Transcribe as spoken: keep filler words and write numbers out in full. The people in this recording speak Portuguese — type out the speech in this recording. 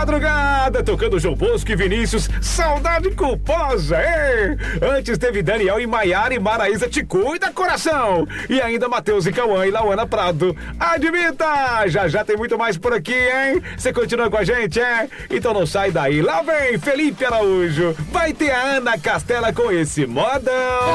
madrugada, tocando João Bosco e Vinícius, saudade culposa, é. Antes teve Daniel e Maiara e Maraísa, te cuida, coração. E ainda Matheus e Cauã e Lauana Prado. Admita, já já tem muito mais por aqui, hein? Você continua com a gente, é? Então não sai daí. Lá vem Felipe Araújo. Vai ter a Ana Castela com esse modão.